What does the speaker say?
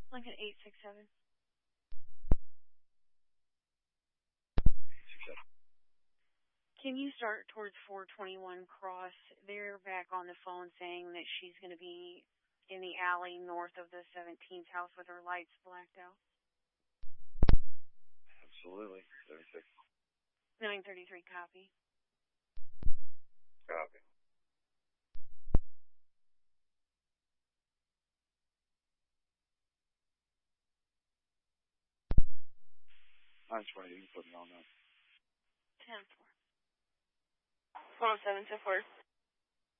Lincoln 867. Can you start towards 421 Cross? They're back on the phone saying that she's going to be in the alley north of the 17th house with her lights blacked out. Absolutely. 36. 933, copy. Copy. 920, you can put me on that. 10-4. 107 to 4.